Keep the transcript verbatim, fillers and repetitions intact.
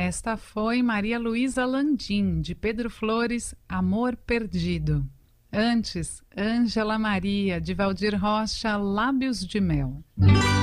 Esta foi Maria Luísa Landim, de Pedro Flores, Amor Perdido. Antes, Ângela Maria, de Valdir Rocha, Lábios de Mel.